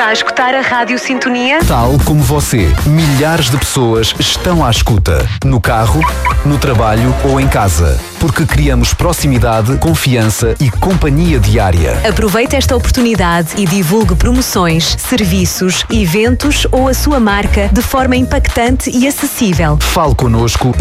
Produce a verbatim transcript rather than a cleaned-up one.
Está a escutar a Rádio Sintonia? Tal como você, milhares de pessoas estão à escuta. No carro, no trabalho ou em casa. Porque criamos proximidade, confiança e companhia diária. Aproveite esta oportunidade e divulgue promoções, serviços, eventos ou a sua marca de forma impactante e acessível. Fale connosco